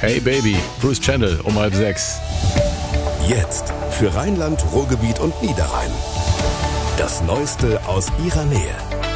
Hey Baby, Bruce Channel um 5:30. Jetzt für Rheinland, Ruhrgebiet und Niederrhein. Das Neueste aus ihrer Nähe.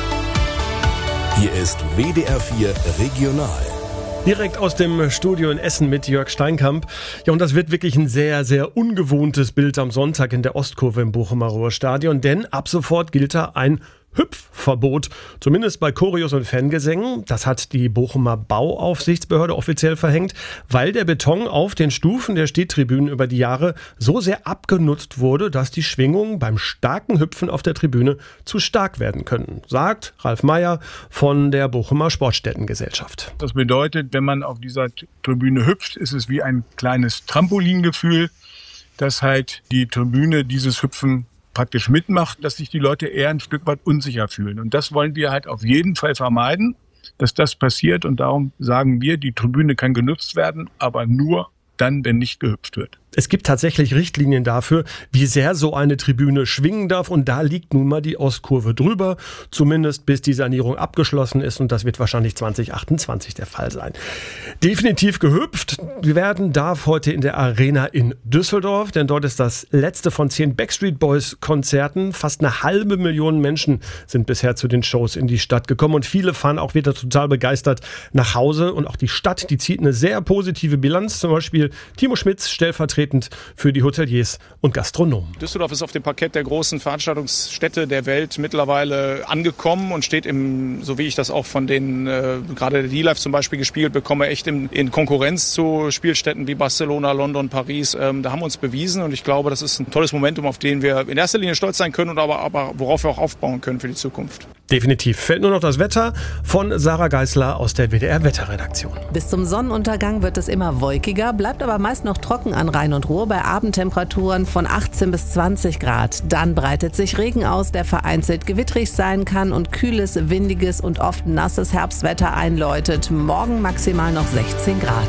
Hier ist WDR 4 Regional. Direkt aus dem Studio in Essen mit Jörg Steinkamp. Ja, und das wird wirklich ein sehr, sehr ungewohntes Bild am Sonntag in der Ostkurve im Bochumer Ruhrstadion, denn ab sofort gilt da ein Hüpfverbot, zumindest bei Choreos und Fangesängen. Das hat die Bochumer Bauaufsichtsbehörde offiziell verhängt, weil der Beton auf den Stufen der Stehtribünen über die Jahre so sehr abgenutzt wurde, dass die Schwingungen beim starken Hüpfen auf der Tribüne zu stark werden können, sagt Ralf Meyer von der Bochumer Sportstättengesellschaft. Das bedeutet, wenn man auf dieser Tribüne hüpft, ist es wie ein kleines Trampolingefühl, dass halt die Tribüne dieses Hüpfen praktisch mitmacht, dass sich die Leute eher ein Stück weit unsicher fühlen. Und das wollen wir halt auf jeden Fall vermeiden, dass das passiert. Und darum sagen wir, die Tribüne kann genutzt werden, aber nur dann, wenn nicht gehüpft wird. Es gibt tatsächlich Richtlinien dafür, wie sehr so eine Tribüne schwingen darf. Und da liegt nun mal die Ostkurve drüber, zumindest bis die Sanierung abgeschlossen ist. Und das wird wahrscheinlich 2028 der Fall sein. Definitiv gehüpft werden darf heute in der Arena in Düsseldorf, denn dort ist das letzte von 10 Backstreet Boys Konzerten. Fast 500.000 Menschen sind bisher zu den Shows in die Stadt gekommen. Und viele fahren auch wieder total begeistert nach Hause. Und auch die Stadt, die zieht eine sehr positive Bilanz. Zum Beispiel Timo Schmitz, stellvertretend für die Hoteliers und Gastronomen. Düsseldorf ist auf dem Parkett der großen Veranstaltungsstädte der Welt mittlerweile angekommen und steht so wie ich das auch von den, gerade der D-Live zum Beispiel gespielt bekomme, echt in Konkurrenz zu Spielstätten wie Barcelona, London, Paris. Da haben wir uns bewiesen und ich glaube, das ist ein tolles Momentum, auf den wir in erster Linie stolz sein können und aber worauf wir auch aufbauen können für die Zukunft. Definitiv. Fällt nur noch das Wetter von Sarah Geisler aus der WDR-Wetterredaktion. Bis zum Sonnenuntergang wird es immer wolkiger, bleibt aber meist noch trocken an Rhein und Ruhr bei Abendtemperaturen von 18 bis 20 Grad. Dann breitet sich Regen aus, der vereinzelt gewittrig sein kann und kühles, windiges und oft nasses Herbstwetter einläutet. Morgen maximal noch 16 Grad.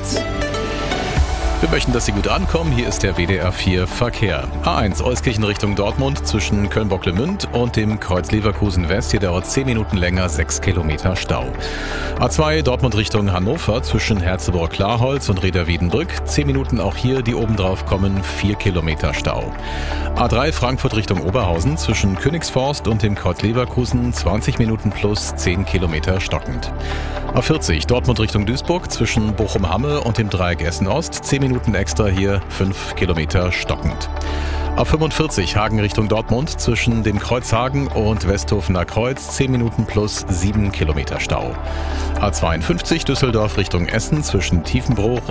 Wir möchten, dass Sie gut ankommen. Hier ist der WDR 4 Verkehr. A1 Euskirchen Richtung Dortmund zwischen Köln-Bocklemünd und dem Kreuz Leverkusen West. Hier dauert 10 Minuten länger, 6 Kilometer Stau. A2 Dortmund Richtung Hannover zwischen Herzeburg-Klarholz und Reda-Wiedenbrück. 10 Minuten auch hier, die obendrauf kommen, 4 Kilometer Stau. A3 Frankfurt Richtung Oberhausen zwischen Königsforst und dem Kreuz Leverkusen 20 Minuten plus 10 Kilometer stockend. A40 Dortmund Richtung Duisburg zwischen Bochum-Hamme und dem Dreieck Essen-Ost. 10 Minuten extra hier, 5 Kilometer stockend. A45 Hagen Richtung Dortmund zwischen dem Kreuzhagen und Westhofener Kreuz 10 Minuten plus 7 Kilometer Stau. A52 Düsseldorf Richtung Essen zwischen Tiefenbruch